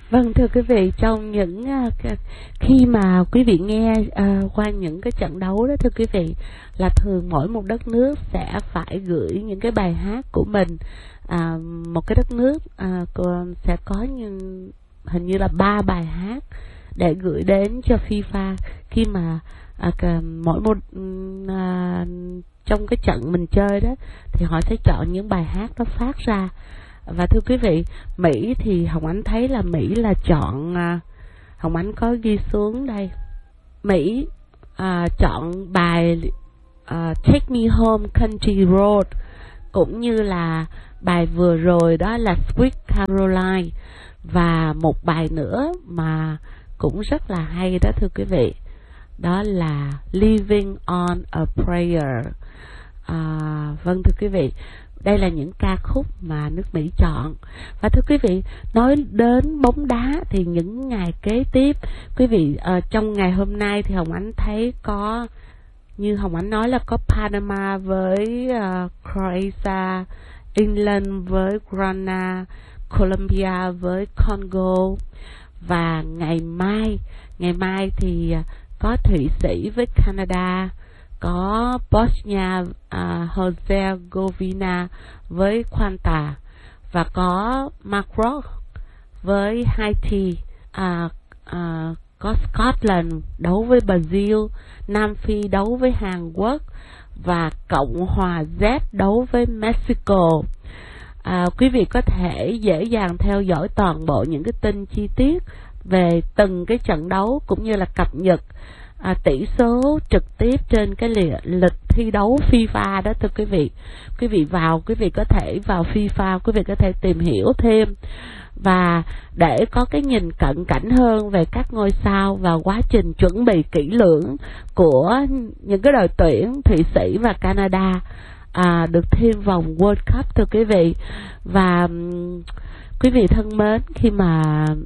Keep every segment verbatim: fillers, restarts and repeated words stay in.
Vâng, thưa quý vị, trong những uh, khi mà quý vị nghe uh, qua những cái trận đấu đó, thưa quý vị, là thường mỗi một đất nước sẽ phải gửi những cái bài hát của mình. Uh, một cái đất nước uh, sẽ có như hình như là ba bài hát để gửi đến cho FIFA khi mà uh, mỗi một uh, trong cái trận mình chơi đó thì họ sẽ chọn những bài hát đó phát ra. Và thưa quý vị, Mỹ thì Hồng Ánh thấy là Mỹ là chọn, uh, Hồng Ánh có ghi xuống đây, Mỹ uh, chọn bài uh, Take Me Home Country Road, cũng như là bài vừa rồi đó là Sweet Caroline, và một bài nữa mà cũng rất là hay đó thưa quý vị, đó là Living on a Prayer. Uh, vâng thưa quý vị, đây là những ca khúc mà nước Mỹ chọn. Và thưa quý vị, nói đến bóng đá thì những ngày kế tiếp, quý vị uh, trong ngày hôm nay thì Hồng Ánh thấy có, như Hồng Ánh nói là có Panama với uh, Croatia, England với Ghana, Colombia với Congo, và ngày mai, ngày mai thì uh, có Thụy Sĩ với Canada, có Bosnia uh, Herzegovina với Quanta, và có Maroc với Haiti, uh, uh, có Scotland đấu với Brazil, Nam Phi đấu với Hàn Quốc, và Cộng hòa Z đấu với Mexico. À, quý vị có thể dễ dàng theo dõi toàn bộ những cái tin chi tiết về từng cái trận đấu, cũng như là cập nhật à, tỷ số trực tiếp trên cái lịch thi đấu FIFA đó thưa quý vị. Quý vị vào, quý vị có thể vào FIFA, quý vị có thể tìm hiểu thêm và để có cái nhìn cận cảnh hơn về các ngôi sao và quá trình chuẩn bị kỹ lưỡng của những cái đội tuyển Thụy Sĩ và Canada à, được thêm vòng World Cup thưa quý vị. Và um, quý vị thân mến, khi mà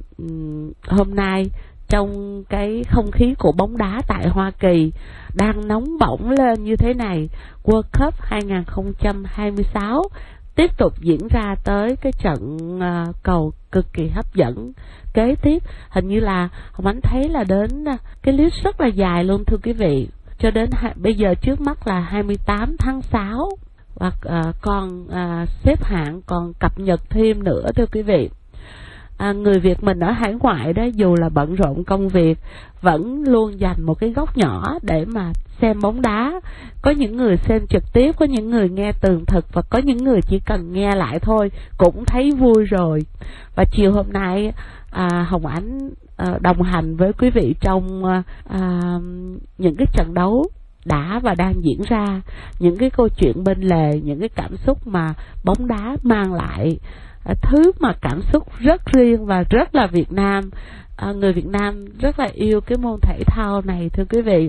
um, hôm nay trong cái không khí của bóng đá tại Hoa Kỳ đang nóng bỏng lên như thế này, World Cup hai không hai sáu tiếp tục diễn ra tới cái trận uh, cầu cực kỳ hấp dẫn kế tiếp. Hình như là Hồng Ánh thấy là đến uh, cái list rất là dài luôn thưa quý vị, cho đến ha- bây giờ trước mắt là hai mươi tám tháng sáu, và uh, còn uh, xếp hạng còn cập nhật thêm nữa thưa quý vị. À, người Việt mình ở hải ngoại đó, dù là bận rộn công việc, vẫn luôn dành một cái góc nhỏ để mà xem bóng đá. Có những người xem trực tiếp, có những người nghe tường thực, và có những người chỉ cần nghe lại thôi cũng thấy vui rồi. Và chiều hôm nay à, Hồng Ánh à, đồng hành với quý vị trong à, những cái trận đấu đã và đang diễn ra, những cái câu chuyện bên lề, những cái cảm xúc mà bóng đá mang lại, à, thứ mà cảm xúc rất riêng và rất là Việt Nam. À, người Việt Nam rất là yêu cái môn thể thao này thưa quý vị.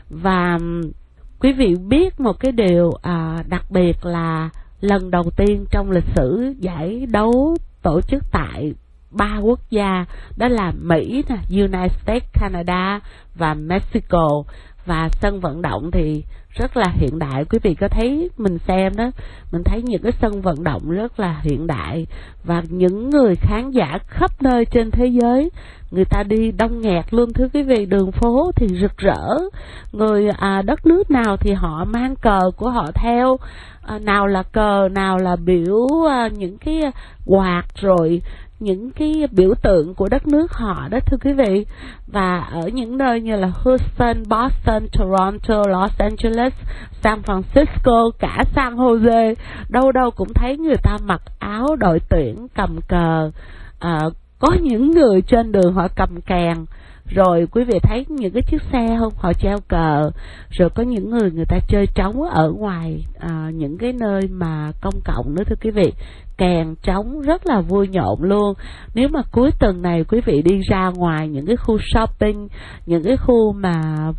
Và quý vị biết một cái điều à, đặc biệt là lần đầu tiên trong lịch sử giải đấu tổ chức tại ba quốc gia, đó là Mỹ, United States, Canada và Mexico. Và sân vận động thì rất là hiện đại, quý vị có thấy, mình xem đó, mình thấy những cái sân vận động rất là hiện đại, và những người khán giả khắp nơi trên thế giới, người ta đi đông nghẹt luôn thưa quý vị. Đường phố thì rực rỡ, người à, đất nước nào thì họ mang cờ của họ theo, à, nào là cờ, nào là biểu à, những cái quạt, rồi những cái biểu tượng của đất nước họ đó thưa quý vị. Và ở những nơi như là Houston, Boston, Toronto, Los Angeles, San Francisco, cả San Jose, đâu đâu cũng thấy người ta mặc áo đội tuyển, cầm cờ, à, có những người trên đường họ cầm kèn, rồi quý vị thấy những cái chiếc xe không, họ treo cờ, rồi có những người người ta chơi trống ở ngoài à, những cái nơi mà công cộng nữa thưa quý vị. Kèn trống rất là vui nhộn luôn. Nếu mà cuối tuần này quý vị đi ra ngoài những cái khu shopping, những cái khu mà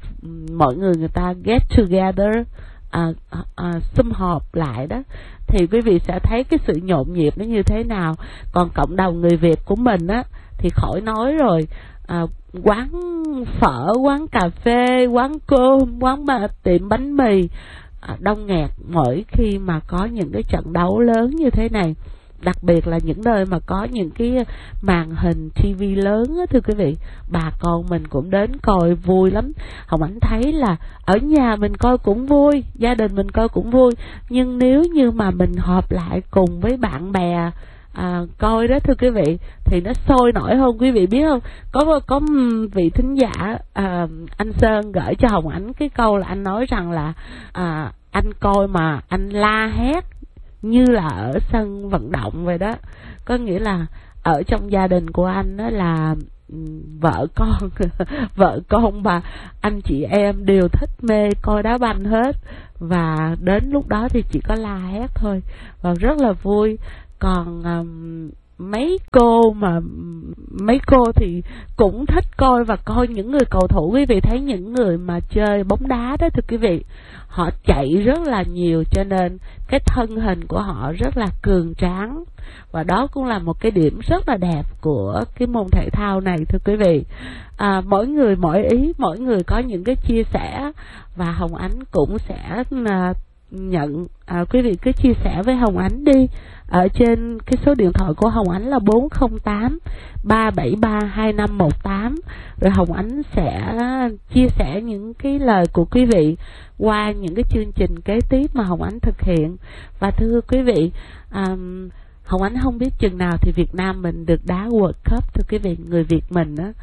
mọi người người ta get together, à, à, sum họp lại đó, thì quý vị sẽ thấy cái sự nhộn nhịp nó như thế nào. Còn cộng đồng người Việt của mình á thì khỏi nói rồi, à, quán phở, quán cà phê, quán cơm, quán mà, tiệm bánh mì à, đông nghẹt mỗi khi mà có những cái trận đấu lớn như thế này. đặc biệt là những nơi mà có những cái màn hình tivi lớn á, thưa quý vị, bà con mình cũng đến coi vui lắm. Hồng Ánh thấy là ở nhà mình coi cũng vui, gia đình mình coi cũng vui, nhưng nếu như mà mình họp lại cùng với bạn bè À, coi đó thưa quý vị thì nó sôi nổi hơn. Quý vị biết không, có có vị thính giả à, anh Sơn gửi cho Hồng Ánh cái câu là anh nói rằng là à, anh coi mà anh la hét như là ở sân vận động vậy đó. Có nghĩa là ở trong gia đình của anh đó là vợ con vợ con bà anh chị em đều thích mê coi đá banh hết, và đến lúc đó thì chỉ có la hét thôi và rất là vui. Còn um, mấy cô mà mấy cô thì cũng thích coi và coi những người cầu thủ. Quý vị thấy những người mà chơi bóng đá đó thưa quý vị, họ chạy rất là nhiều, cho nên cái thân hình của họ rất là cường tráng, và đó cũng là một cái điểm rất là đẹp của cái môn thể thao này thưa quý vị. À, mỗi người mỗi ý, mỗi người có những cái chia sẻ, và Hồng Ánh cũng sẽ à, nhận à, quý vị cứ chia sẻ với Hồng Ánh đi. Ở trên cái số điện thoại của Hồng Ánh là bốn không tám ba bảy ba hai năm một tám, rồi Hồng Ánh sẽ chia sẻ những cái lời của quý vị qua những cái chương trình kế tiếp mà Hồng Ánh thực hiện. Và thưa quý vị, um, Hồng Ánh không biết chừng nào thì Việt Nam mình được đá World Cup thưa quý vị. Người Việt mình á,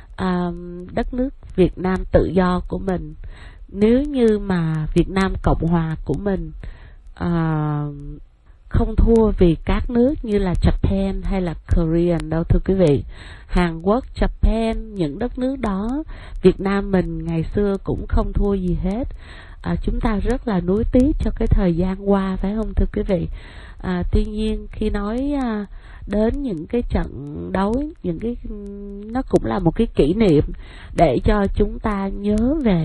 um, đất nước Việt Nam tự do của mình, nếu như mà Việt Nam Cộng Hòa của mình uh, không thua vì các nước như là Japan hay là Korean đâu thưa quý vị. Hàn Quốc, Japan, những đất nước đó, Việt Nam mình ngày xưa cũng không thua gì hết. À, chúng ta rất là nuối tiếc cho cái thời gian qua, phải không thưa quý vị? À, tuy nhiên khi nói à, đến những cái trận đấu, những cái nó cũng là một cái kỷ niệm để cho chúng ta nhớ về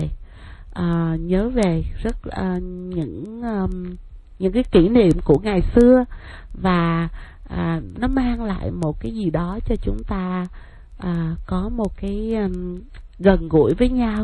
à, nhớ về rất à, những um, những cái kỷ niệm của ngày xưa, và à, nó mang lại một cái gì đó cho chúng ta à, có một cái um, gần gũi với nhau.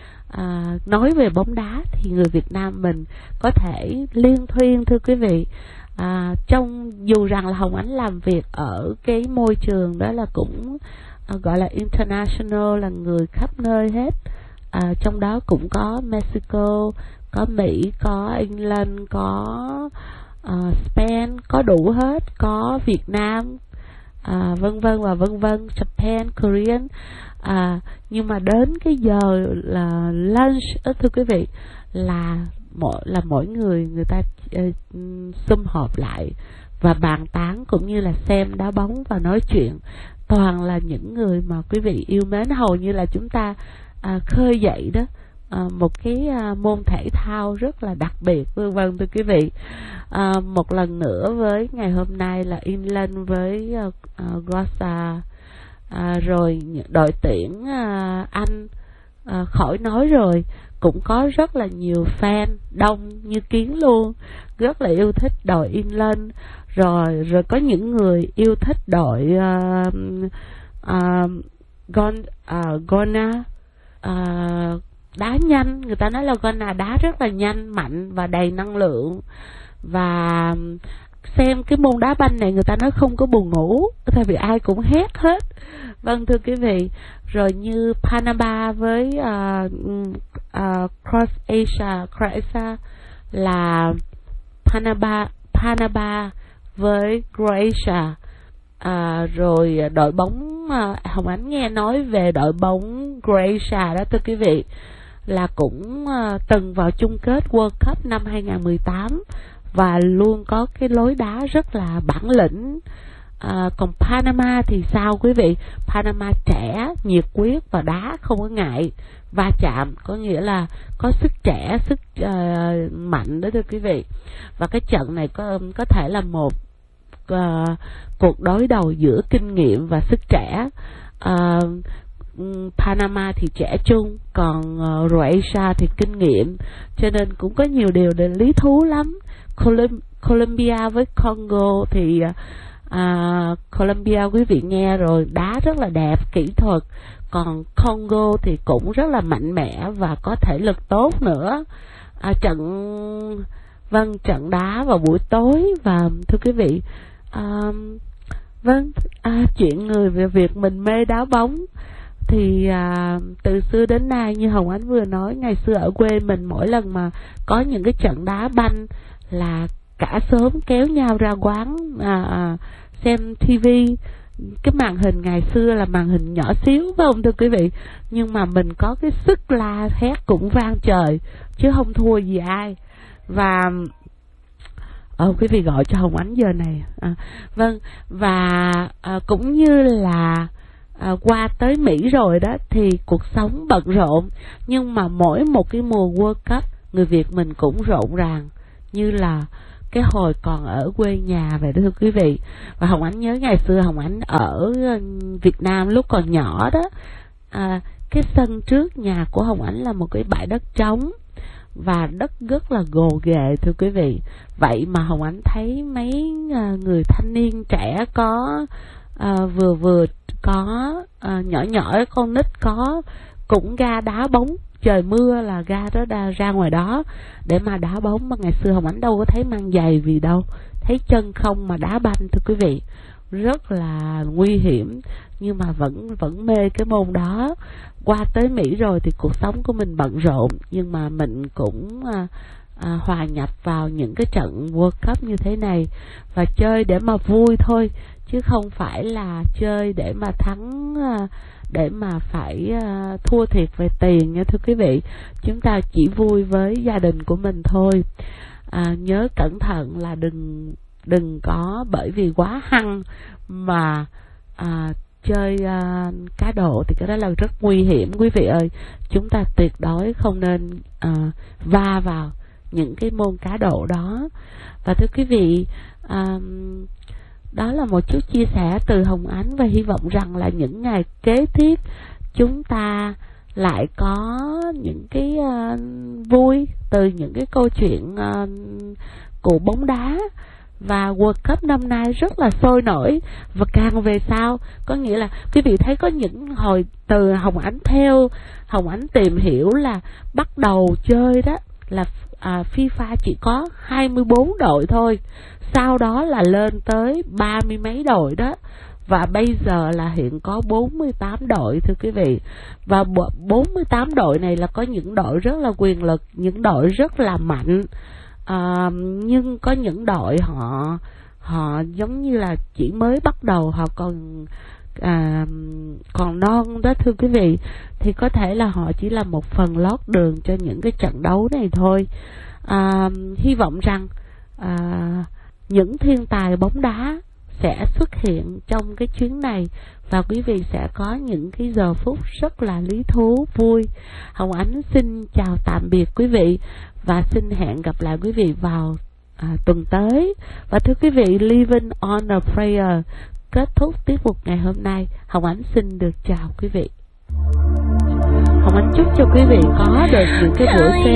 À, nói về bóng đá thì người Việt Nam mình có thể liên thuyên thưa quý vị. À, trong dù rằng là Hồng Ánh làm việc ở cái môi trường đó là cũng à, gọi là international, là người khắp nơi hết. À, trong đó cũng có Mexico, có Mỹ, có England, có uh, Spain, có đủ hết, có Việt Nam, uh, vân vân và vân vân, Japan, Korean. Uh, nhưng mà đến cái giờ là lunch đó, thưa quý vị, là mỗi là mỗi người người ta uh, sum họp lại và bàn tán cũng như là xem đá bóng và nói chuyện. Toàn là những người mà quý vị yêu mến, hầu như là chúng ta uh, khơi dậy đó À, một cái à, môn thể thao rất là đặc biệt, vân vân thưa quý vị. À, một lần nữa với ngày hôm nay là England với uh, uh, Croatia, à, rồi đội tuyển uh, Anh, uh, khỏi nói rồi, cũng có rất là nhiều fan đông như kiến luôn, rất là yêu thích đội England. Rồi rồi có những người yêu thích đội uh, uh, Gon, uh, Ghana, uh, đá nhanh. Người ta nói là Ghana đá rất là nhanh, mạnh và đầy năng lượng. Và xem cái môn đá banh này người ta nói không có buồn ngủ, tại vì ai cũng hét hết. Vâng thưa quý vị. Rồi như Panama với uh, uh, Croatia, Croatia là Panama, Panama với Croatia. À, rồi đội bóng uh, Hồng Ánh nghe nói về đội bóng Croatia đó thưa quý vị, là cũng uh, từng vào chung kết World Cup năm hai không một tám và luôn có cái lối đá rất là bản lĩnh. À, còn Panama thì sao quý vị? Panama trẻ, nhiệt quyết và đá không có ngại va chạm, có nghĩa là có sức trẻ, sức uh, mạnh đó thưa quý vị. Và cái trận này có có thể là một uh, cuộc đối đầu giữa kinh nghiệm và sức trẻ. Uh, Panama thì trẻ trung, còn uh, Croatia thì kinh nghiệm, cho nên cũng có nhiều điều để lý thú lắm. Colum- Colombia với Congo thì uh, Colombia quý vị nghe rồi, đá rất là đẹp, kỹ thuật, còn Congo thì cũng rất là mạnh mẽ và có thể lực tốt nữa. À, trận vâng trận đá vào buổi tối, và thưa quý vị, À, vâng, à, chuyện người về việc mình mê đá bóng thì à, từ xưa đến nay như Hồng Ánh vừa nói, ngày xưa ở quê mình mỗi lần mà có những cái trận đá banh là cả xóm kéo nhau ra quán à, à, xem tivi. Cái màn hình ngày xưa là màn hình nhỏ xíu phải không thưa quý vị, nhưng mà mình có cái sức la hét cũng vang trời chứ không thua gì ai. Và Ồ, quý vị gọi cho Hồng Ánh giờ này à, vâng, và à, cũng như là à, qua tới Mỹ rồi đó thì cuộc sống bận rộn, nhưng mà mỗi một cái mùa World Cup người Việt mình cũng rộn ràng như là cái hồi còn ở quê nhà vậy đó thưa quý vị. Và Hồng Ánh nhớ ngày xưa Hồng Ánh ở Việt Nam lúc còn nhỏ đó, à, cái sân trước nhà của Hồng Ánh là một cái bãi đất trống và đất rất là gồ ghề thưa quý vị. Vậy mà Hồng Ánh thấy mấy người thanh niên trẻ có à, vừa vừa có à, nhỏ nhỏ con nít có cũng ra đá bóng, trời mưa là ra đó ra, ra ngoài đó để mà đá bóng. Mà ngày xưa Hồng Ánh đâu có thấy mang giày gì đâu, thấy chân không mà đá banh thưa quý vị, rất là nguy hiểm nhưng mà vẫn vẫn mê cái môn đó. Qua tới Mỹ rồi thì cuộc sống của mình bận rộn, nhưng mà mình cũng à, à, hòa nhập vào những cái trận World Cup như thế này và chơi để mà vui thôi, chứ không phải là chơi để mà thắng, à, để mà phải à, thua thiệt về tiền nha thưa quý vị. Chúng ta chỉ vui với gia đình của mình thôi. À, nhớ cẩn thận là đừng đừng có bởi vì quá hăng mà à, chơi à, cá độ thì cái đó là rất nguy hiểm quý vị ơi. Chúng ta tuyệt đối không nên à, va vào những cái môn cá độ đó. Và thưa quý vị, à, đó là một chút chia sẻ từ Hồng Ánh, và hy vọng rằng là những ngày kế tiếp chúng ta lại có những cái uh, vui từ những cái câu chuyện uh, của bóng đá. Và World Cup năm nay rất là sôi nổi, và càng về sau có nghĩa là quý vị thấy có những hồi từ Hồng Ánh theo Hồng Ánh tìm hiểu là bắt đầu chơi đó là à, FIFA chỉ có hai mươi bốn đội thôi, sau đó là lên tới ba mươi mấy đội đó, và bây giờ là hiện có bốn mươi tám đội thưa quý vị. Và bốn mươi tám đội này là có những đội rất là quyền lực, những đội rất là mạnh, à, nhưng có những đội họ họ giống như là chỉ mới bắt đầu, họ còn à, còn non đó thưa quý vị, thì có thể là họ chỉ là một phần lót đường cho những cái trận đấu này thôi. À, hy vọng rằng à, những thiên tài bóng đá sẽ xuất hiện trong cái chuyến này và quý vị sẽ có những cái giờ phút rất là lý thú vui. Hồng Ánh xin chào tạm biệt quý vị và xin hẹn gặp lại quý vị vào à, tuần tới. Và thưa quý vị, Living on a Prayer kết thúc tiết mục ngày hôm nay. Hồng Ánh xin được chào quý vị. Hồng Ánh chúc cho quý vị có được những cái buổi xem